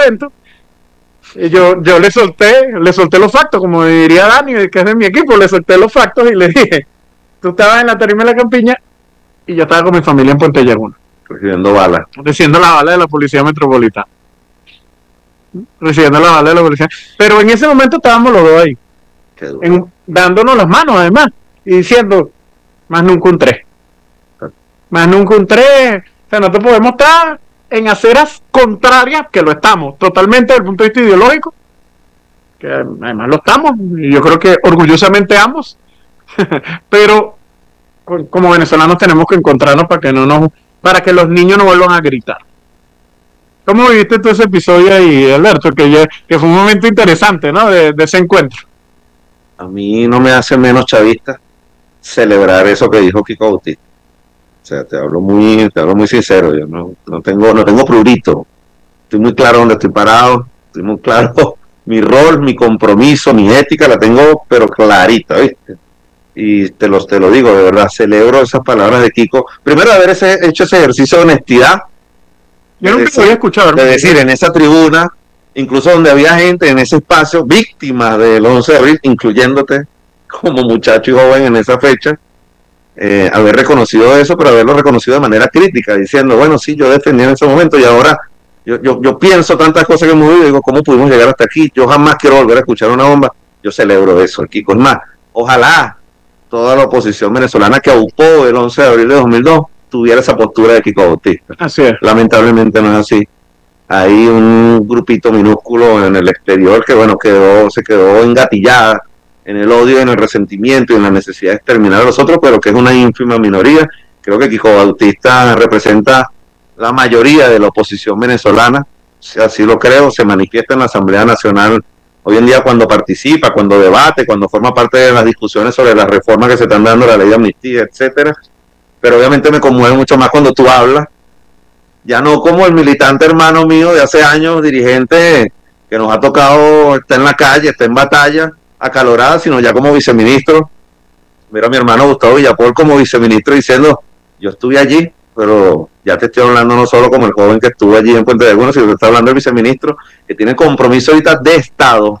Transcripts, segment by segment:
evento. Y yo le solté los factos, como diría Dani, que es de mi equipo, le solté los factos y le dije, tú estabas en la tarima de la campiña y yo estaba con mi familia en Puente Lleguna. Recibiendo balas. Recibiendo la bala de la Policía Metropolitana. Recibiendo la bala de la policía. Pero en ese momento estábamos los dos ahí. Dándonos las manos, además. Y diciendo, más nunca un 3. Más nunca un 3. O sea, nosotros podemos estar en aceras contrarias, que lo estamos, totalmente desde el punto de vista ideológico. Que además lo estamos. Y yo creo que orgullosamente ambos. Pero como venezolanos tenemos que encontrarnos para que los niños no vuelvan a gritar. ¿Cómo viviste tú ese episodio ahí, Alberto? Que fue un momento interesante, ¿no? De ese encuentro. A mí no me hace menos chavista celebrar eso que dijo Kiko Bautista. O sea, te hablo muy sincero. Yo no tengo prurito. Estoy muy claro dónde estoy parado. Estoy muy claro mi rol, mi compromiso, mi ética, la tengo pero clarita, ¿viste? Y te lo digo, de verdad, celebro esas palabras de Kiko. Primero, de haber hecho ese ejercicio de honestidad. Yo nunca lo había escuchado. De decir, en esa tribuna, incluso donde había gente en ese espacio, víctimas del 11 de abril, incluyéndote como muchacho y joven en esa fecha, haber reconocido eso, pero haberlo reconocido de manera crítica, diciendo, bueno, sí, yo defendí en ese momento y ahora yo pienso tantas cosas que hemos vivido, digo, ¿cómo pudimos llegar hasta aquí? Yo jamás quiero volver a escuchar una bomba. Yo celebro eso, Kiko. Es más, ojalá toda la oposición venezolana que aupó el 11 de abril de 2002 tuviera esa postura de Kiko Bautista. Así es. Lamentablemente no es así. Hay un grupito minúsculo en el exterior que, bueno, se quedó engatillada en el odio, en el resentimiento y en la necesidad de exterminar a los otros, pero que es una ínfima minoría. Creo que Kiko Bautista representa la mayoría de la oposición venezolana, así lo creo, se manifiesta en la Asamblea Nacional hoy en día cuando participa, cuando debate, cuando forma parte de las discusiones sobre las reformas que se están dando, la ley de amnistía, etcétera. Pero obviamente me conmueve mucho más cuando tú hablas, ya no como el militante hermano mío de hace años, dirigente que nos ha tocado, está en la calle, está en batalla acalorada, sino ya como viceministro. Mira a mi hermano Gustavo Villapol como viceministro diciendo, yo estuve allí, pero ya te estoy hablando no solo como el joven que estuvo allí en Puente de Algunos, sino que está hablando el viceministro que tiene compromiso ahorita de Estado,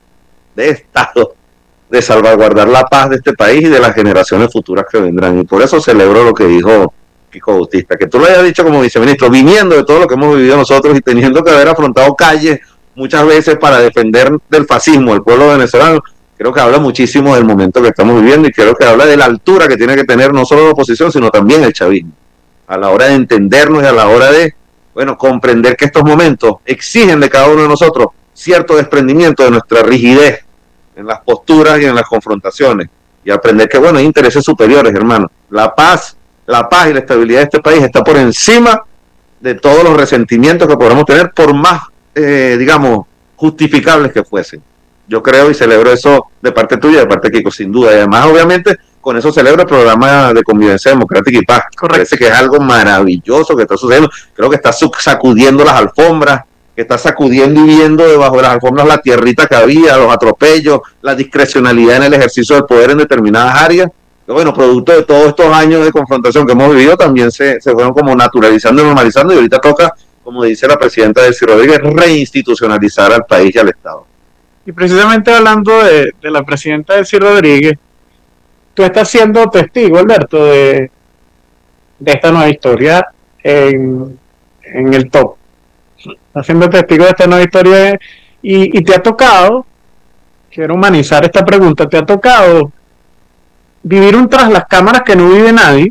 de salvaguardar la paz de este país y de las generaciones futuras que vendrán. Y por eso celebro lo que dijo Kiko Bautista, que tú lo hayas dicho como viceministro, viniendo de todo lo que hemos vivido nosotros y teniendo que haber afrontado calles muchas veces para defender del fascismo el pueblo venezolano. Creo que habla muchísimo del momento que estamos viviendo y creo que habla de la altura que tiene que tener no solo la oposición, sino también el chavismo, a la hora de entendernos y a la hora de, bueno, comprender que estos momentos exigen de cada uno de nosotros cierto desprendimiento de nuestra rigidez en las posturas y en las confrontaciones y aprender que, bueno, hay intereses superiores, hermano. La paz y la estabilidad de este país está por encima de todos los resentimientos que podamos tener, por más, digamos, justificables que fuesen. Yo creo y celebro eso de parte tuya y de parte de Kiko, sin duda. Y además, obviamente, con eso celebro el programa de convivencia democrática y paz. Correcto. Parece que es algo maravilloso que está sucediendo. Creo que está sacudiendo las alfombras, que está sacudiendo y viendo debajo de las alfombras la tierrita que había, los atropellos, la discrecionalidad en el ejercicio del poder en determinadas áreas. Que, bueno, producto de todos estos años de confrontación que hemos vivido, también se fueron como naturalizando y normalizando, y ahorita toca, como dice la presidenta Delcy Rodríguez, reinstitucionalizar al país y al Estado. Y precisamente hablando de la presidenta Delcy Rodríguez, tú estás siendo testigo, Alberto, de esta nueva historia en el top. Estás siendo testigo de esta nueva historia y te ha tocado, quiero humanizar esta pregunta, te ha tocado vivir un tras las cámaras que no vive nadie,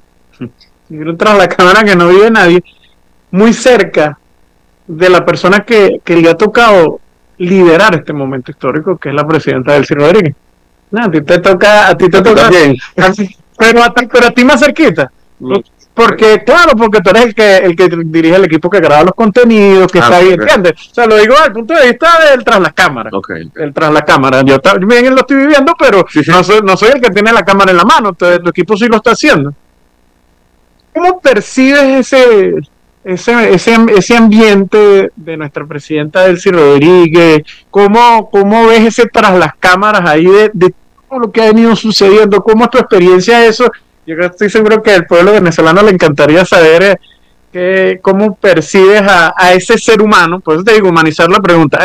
muy cerca de la persona que le ha tocado liderar este momento histórico, que es la presidenta Delcy Rodríguez. No, a ti te toca bien. pero a ti más cerquita. Porque tú eres el que dirige el equipo que graba los contenidos, que está ahí, ¿entiendes? O sea, lo digo desde el punto de vista del tras las cámaras. Okay. El tras las cámaras. Yo también lo estoy viviendo, pero sí. No soy el que tiene la cámara en la mano. Entonces, tu equipo sí lo está haciendo. ¿Cómo percibes ese ambiente de nuestra presidenta Delcy Rodríguez? ¿Cómo ves ese tras las cámaras ahí de todo lo que ha venido sucediendo? ¿Cómo es tu experiencia eso? Yo estoy seguro que al pueblo venezolano le encantaría saber cómo percibes a ese ser humano. Por eso te digo, humanizar la pregunta.